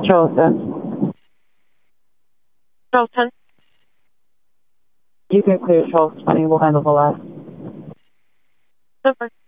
Charleston. Charleston. You can clear Charles 20. We'll handle the last. Super.